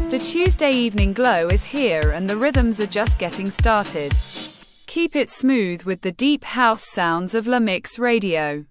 The Tuesday evening glow is here and the rhythms are just getting started. Keep it smooth with the deep house sounds of La Mix Radio.